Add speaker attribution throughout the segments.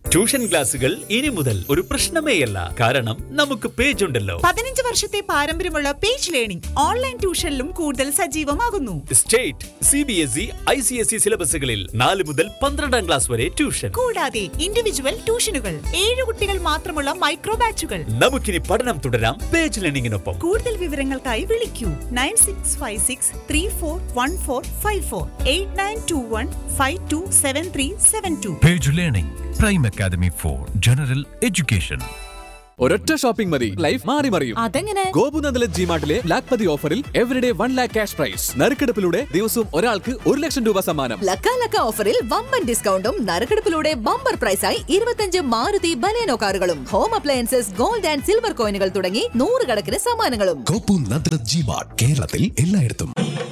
Speaker 1: Tuition ക്ലാസുകൾ ഇനി മുതൽ ഒരു പ്രശ്നമേയല്ല. കാരണം നമുക്ക് പേജ് ഉണ്ടല്ലോ.
Speaker 2: 15 വർഷത്തെ പാരമ്പര്യമുള്ള പേജ് ലേണിംഗ് ഓൺലൈൻ ട്യൂഷനിലും കൂടുതൽ സജീവമാകുന്നു.
Speaker 1: സ്റ്റേറ്റ്, CBSE, ICSE സിലബസുകളിൽ 4 മുതൽ 12ാം ക്ലാസ് വരെ ട്യൂഷൻ.
Speaker 2: കൂടാതെ ഇൻഡിവിജ്വൽ ട്യൂഷനുകൾ, 7 കുട്ടികൾ മാത്രമുള്ള മൈക്രോ ബാച്ചുകൾ.
Speaker 1: നമുക്കിനി പഠനം തുടരാം പേജ് ലേണിംഗിനൊപ്പം.
Speaker 2: കൂടുതൽ വിവരങ്ങൾക്കായി വിളിക്കൂ 9656341454 8921527372.
Speaker 3: Page Learning, Prime Academy for General Education.
Speaker 4: ഒരൊറ്റ ഷോപ്പിംഗ് മതി, ലൈഫ് മാറി മറിയും.
Speaker 5: അതെങ്ങനെ?
Speaker 4: ഗോപുനന്ദല ജിമാർട്ടിലെ ലാഖ്പതി ഓഫറിൽ എവരിഡേ 1 lakh ക്യാഷ് പ്രൈസ്. നറുക്കെടുപ്പിലൂടെ ദിവസവും ഒരാൾക്ക് 1 ലക്ഷം രൂപ സമ്മാനം.
Speaker 5: ലക്ക ഓഫറിൽ വമ്പൻ ഡിസ്കൗണ്ടും നറുക്കെടുപ്പിലൂടെ ബമ്പർ പ്രൈസായി 25 മാരുതി ബലേനോ കാറുകളും home appliances, gold and silver കോയിനുകൾ തുടങ്ങി 100 കണക്കിന് സമ്മാനങ്ങളും.
Speaker 6: ഗോപുനന്ദല ജിമാർട്ട്, കേരളത്തിൽ എല്ലായിടത്തും.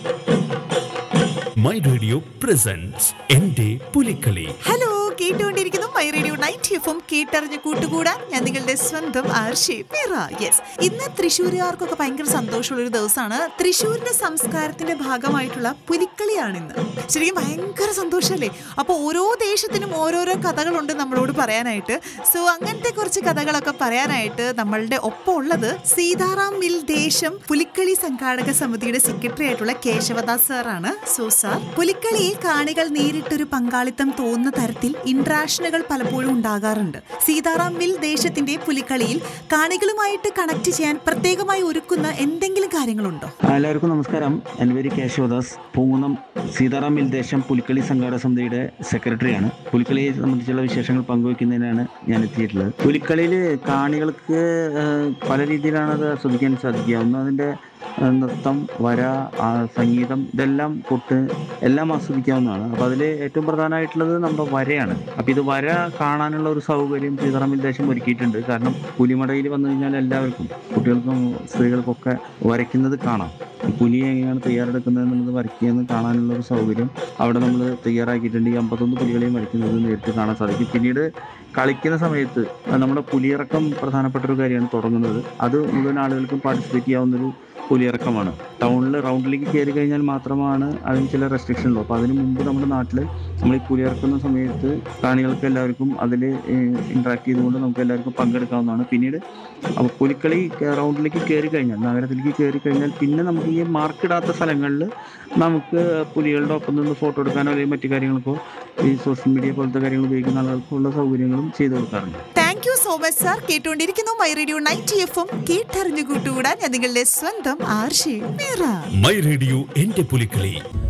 Speaker 1: മൈ റേഡിയോ പ്രസൻസ് എന്റെ പുലിക്കളി.
Speaker 2: ഹലോ, കേട്ടുകൊണ്ടിരിക്കുന്നു മൈ റേഡിയോ 90 FM. കേട്ടറിഞ്ഞ് കൂട്ടുകൂടാൻ ഞാൻ നിങ്ങളുടെ സ്വന്തം ആർഷി മീറ. യെസ്, ഇന്ന് തൃശ്ശൂരുകാർക്കൊക്കെ ഭയങ്കര സന്തോഷമുള്ള ഒരു ദിവസമാണ്. തൃശ്ശൂരിന്റെ സംസ്കാരത്തിന്റെ ഭാഗമായിട്ടുള്ള പുലിക്കളിയാണ് ഇന്ന്. ശരിക്കും ഭയങ്കര സന്തോഷമല്ലേ? അപ്പോൾ ഓരോ ദേശത്തിനും ഓരോരോ കഥകളുണ്ട് നമ്മളോട് പറയാനായിട്ട്. സോ അങ്ങനത്തെ കുറച്ച് കഥകളൊക്കെ പറയാനായിട്ട് നമ്മളുടെ ഒപ്പം ഉള്ളത് സീതാറാം മിൽ ദേശം പുലിക്കളി സംഘാടക സമിതിയുടെ സെക്രട്ടറി ആയിട്ടുള്ള കേശവദാസ് സാറാണ്. സോ സാർ, പുലിക്കളിയിൽ കാണികൾ നേരിട്ടൊരു പങ്കാളിത്തം തോന്നുന്ന തരത്തിൽ ഇൻട്രാക്ഷനുകൾ പലപ്പോഴും ഉണ്ടാകാറുണ്ട്. സീതാറാം മിൽ ദേശത്തിന്റെ പുലിക്കളിയിൽ കാണികളുമായിട്ട് കണക്ട് ചെയ്യാൻ പ്രത്യേകമായി ഒരുക്കുന്ന എന്തെങ്കിലും കാര്യങ്ങളുണ്ടോ?
Speaker 7: എല്ലാവർക്കും നമസ്കാരം. എൻ്റെ പേര് കേശവദാസ്. പൂങ്കുന്നം സീതാറാം മിൽ ദേശം പുലിക്കളി സംഘാടക സമിതിയുടെ സെക്രട്ടറിയാണ്. പുലിക്കളിയെ സംബന്ധിച്ചുള്ള വിശേഷങ്ങൾ പങ്കുവയ്ക്കുന്നതിനാണ് ഞാൻ എത്തിയിട്ടുള്ളത്. പുലിക്കളിയിൽ കാണികൾക്ക് പല രീതിയിലാണ് അത് ആസ്വദിക്കാൻ സാധിക്കുക. ഒന്ന് അതിൻ്റെ നൃത്തം, വര, സംഗീതം, ഇതെല്ലാം കൊട്ട് എല്ലാം ആസ്വദിക്കാവുന്നതാണ്. അപ്പോൾ അതിൽ ഏറ്റവും പ്രധാനമായിട്ടുള്ളത് നമ്മുടെ വരയാണ്. അപ്പോൾ ഇത് വര കാണാനുള്ള ഒരു സൗകര്യം സീതാറാം മിൽ ദേശം ഒരുക്കിയിട്ടുണ്ട്. കാരണം പുലിമടയിൽ വന്നു കഴിഞ്ഞാൽ എല്ലാവർക്കും, കുട്ടികൾക്കും സ്ത്രീകൾക്കൊക്കെ വരയ്ക്കുന്നത് കാണാം. പുലിയെ എങ്ങനെയാണ് തയ്യാറെടുക്കുന്നത് എന്നുള്ളത് വരയ്ക്കുകയെന്ന് കാണാനുള്ള ഒരു സൗകര്യം അവിടെ നമ്മൾ തയ്യാറാക്കിയിട്ടുണ്ട്. ഈ 51 പുലികളെയും വരയ്ക്കുന്നത് നേരിട്ട് കാണാൻ സാധിക്കും. പിന്നീട് കളിക്കുന്ന സമയത്ത് നമ്മുടെ പുലിയിറക്കം പ്രധാനപ്പെട്ട ഒരു കാര്യമാണ് തുടങ്ങുന്നത്. അത് മുഴുവൻ ആളുകൾക്കും പാർട്ടിസിപ്പേറ്റ് ചെയ്യാവുന്നൊരു പുലിയിറക്കമാണ്. ടൗണിൽ റൗണ്ടിലേക്ക് കയറി കഴിഞ്ഞാൽ മാത്രമാണ് അതിന് ചില റെസ്ട്രിക്ഷൻ ഉള്ളൂ. അപ്പോൾ അതിന് മുമ്പ് നമ്മുടെ നാട്ടിൽ നമ്മൾ ഈ പുലിയിറക്കുന്ന സമയത്ത് കാണികൾക്ക് എല്ലാവർക്കും അതിൽ ഇൻട്രാക്ട് ചെയ്തുകൊണ്ട് നമുക്ക് എല്ലാവർക്കും പങ്കെടുക്കാവുന്നതാണ്. പിന്നീട് അപ്പോൾ പുലിക്കളി റൗണ്ടിലേക്ക് കയറി കഴിഞ്ഞാൽ, നഗരത്തിലേക്ക് കയറി കഴിഞ്ഞാൽ പിന്നെ നമുക്ക് ഈ മാർക്കിടാത്ത സ്ഥലങ്ങളിൽ നമുക്ക് പുലികളുടെ ഒപ്പം നിന്ന് ഫോട്ടോ എടുക്കാനോ അല്ലെങ്കിൽ മറ്റു കാര്യങ്ങൾക്കോ ഈ സോഷ്യൽ മീഡിയ പോലത്തെ കാര്യങ്ങൾ ഉപയോഗിക്കുന്ന ആളുകൾക്കുള്ള സൗകര്യങ്ങളും ചെയ്തു കൊടുക്കാറുണ്ട്.
Speaker 2: Thank you so much sir. കേട്ടുകൊണ്ടിരിക്കുന്നു മൈ റേഡിയോ 90 FM. കേട്ടറിഞ്ഞു കൂട്ടുകൂടാൻ ഞാൻ നിങ്ങളുടെ സ്വന്തം ആർഷി മീറ.
Speaker 1: മൈ റേഡിയോ എന്റെ പുലിക്കളി.